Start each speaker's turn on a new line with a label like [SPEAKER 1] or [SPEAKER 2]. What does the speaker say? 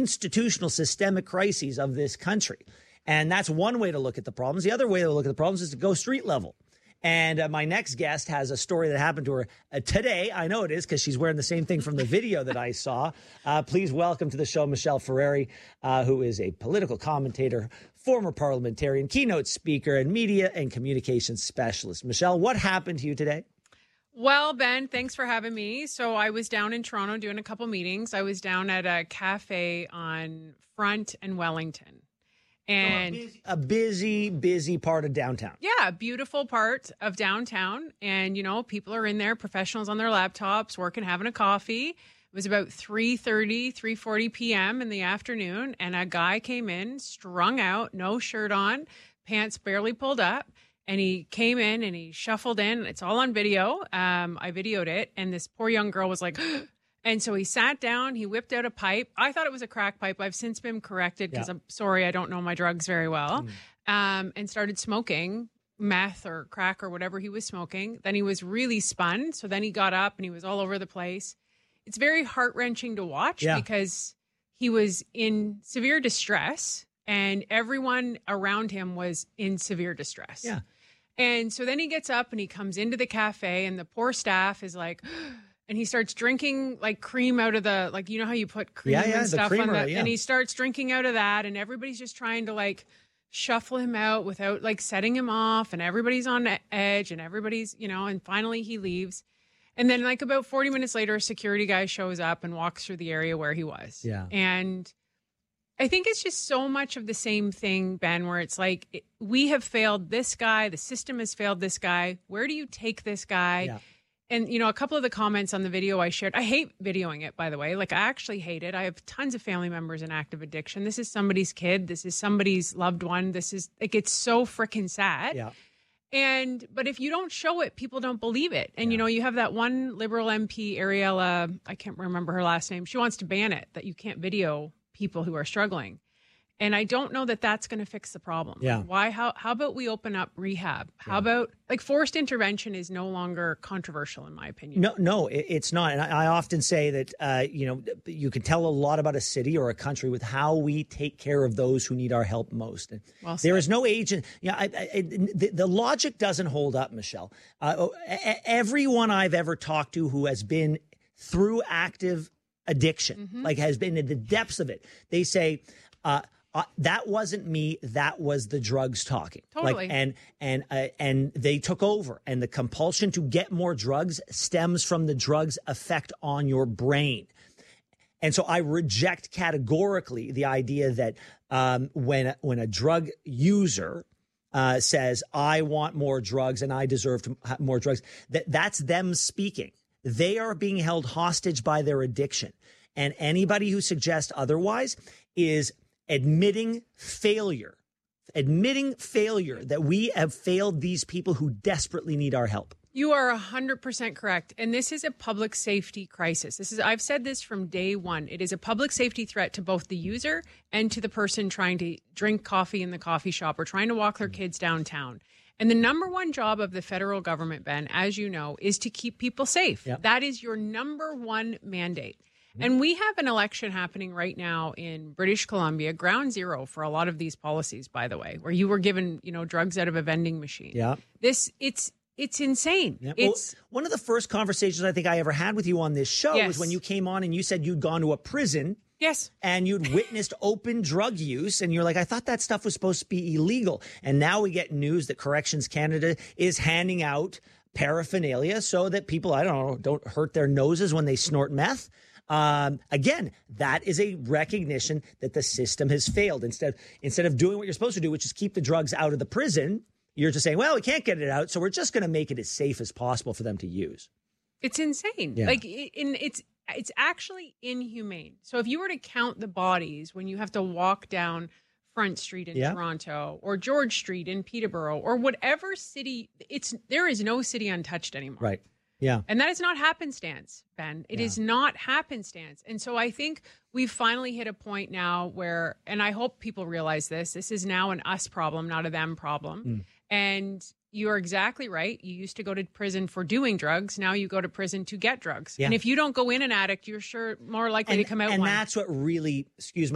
[SPEAKER 1] institutional systemic crises of this country. And that's one way to look at the problems. The other way to look at the problems is to go street level. And my next guest has a story that happened to her today. I know it is because she's wearing the same thing from the video that I saw. Please welcome to the show Michelle Ferreri, who is a political commentator, former parliamentarian, keynote speaker, and media and communications specialist. Michelle, what happened to you today?
[SPEAKER 2] Well, Ben, thanks for having me. So I was down in Toronto doing a couple meetings. I was down at a cafe on Front and Wellington. And
[SPEAKER 1] a busy part of downtown.
[SPEAKER 2] Yeah, beautiful part of downtown. And, you know, people are in there, professionals on their laptops, working, having a coffee. It was about 3:40 p.m. in the afternoon. And a guy came in, strung out, no shirt on, pants barely pulled up. And he came in and he shuffled in. It's all on video. I videoed it. And this poor young girl was like... And so he sat down, he whipped out a pipe. I thought it was a crack pipe. I've since been corrected because I'm sorry, I don't know my drugs very well. And started smoking meth or crack or whatever he was smoking. Then he was really spun. So then he got up and he was all over the place. It's very heart-wrenching to watch because he was in severe distress and everyone around him was in severe distress.
[SPEAKER 1] Yeah.
[SPEAKER 2] And so then he gets up and he comes into the cafe and the poor staff is like... And he starts drinking like cream out of the, like, you know how you put cream and stuff on that. And he starts drinking out of that. And everybody's just trying to like shuffle him out without like setting him off. And everybody's on edge and everybody's, you know, and finally he leaves. And then like about 40 minutes later, a security guy shows up and walks through the area where he was.
[SPEAKER 1] Yeah.
[SPEAKER 2] And I think it's just so much of the same thing, Ben, where it's like, we have failed this guy. The system has failed this guy. Where do you take this guy?
[SPEAKER 1] Yeah.
[SPEAKER 2] And, you know, a couple of the comments on the video I shared, I hate videoing it, by the way. Like, I actually hate it. I have tons of family members in active addiction. This is somebody's kid. This is somebody's loved one. This is, like, it's so freaking sad.
[SPEAKER 1] Yeah.
[SPEAKER 2] But if you don't show it, people don't believe it. And, you know, you have that one Liberal MP, Ariella, I can't remember her last name. She wants to ban it, that you can't video people who are struggling. And I don't know that that's going to fix the problem.
[SPEAKER 1] Yeah.
[SPEAKER 2] Why? How about we open up rehab? How about, like, forced intervention is no longer controversial, in my opinion.
[SPEAKER 1] No, it's not. And I often say that, you know, you can tell a lot about a city or a country with how we take care of those who need our help most. And there is no agent. The logic doesn't hold up, Michelle. Everyone I've ever talked to who has been through active addiction, like has been in the depths of it, they say, that wasn't me. That was the drugs talking.
[SPEAKER 2] Totally.
[SPEAKER 1] Like, and they took over. And the compulsion to get more drugs stems from the drugs' effect on your brain. And so I reject categorically the idea that when a drug user says, I want more drugs and I deserve more drugs, that's them speaking. They are being held hostage by their addiction. And anybody who suggests otherwise is admitting failure that we have failed these people who desperately need our help.
[SPEAKER 2] You are 100% correct. And this is a public safety crisis. I've said this from day one. It is a public safety threat to both the user and to the person trying to drink coffee in the coffee shop or trying to walk their kids downtown. And the number one job of the federal government, Ben, as you know, is to keep people safe. Yep. That is your number one mandate. And we have an election happening right now in British Columbia, ground zero for a lot of these policies, by the way, where you were given, you know, drugs out of a vending machine.
[SPEAKER 1] Yeah.
[SPEAKER 2] It's insane.
[SPEAKER 1] Yeah.
[SPEAKER 2] It's
[SPEAKER 1] one of the first conversations I think I ever had with you on this show was when you came on and you said you'd gone to a prison.
[SPEAKER 2] Yes.
[SPEAKER 1] And you'd witnessed open drug use. And you're like, I thought that stuff was supposed to be illegal. And now we get news that Corrections Canada is handing out paraphernalia so that people, I don't know, don't hurt their noses when they snort meth. Again, that is a recognition that the system has failed. Instead of doing what you're supposed to do, which is keep the drugs out of the prison, you're just saying, well, we can't get it out, so we're just going to make it as safe as possible for them to use.
[SPEAKER 2] It's insane.
[SPEAKER 1] Yeah.
[SPEAKER 2] Like, it's actually inhumane. So if you were to count the bodies when you have to walk down Front Street in Toronto or George Street in Peterborough or whatever city, there is no city untouched anymore.
[SPEAKER 1] Right. Yeah.
[SPEAKER 2] And that is not happenstance, Ben. It is not happenstance. And so I think we've finally hit a point now where, and I hope people realize this is now an us problem, not a them problem. And you are exactly right. You used to go to prison for doing drugs. Now you go to prison to get drugs. Yeah. And if you don't go in an addict, you're sure more likely to come out one.
[SPEAKER 1] And that's what really, excuse my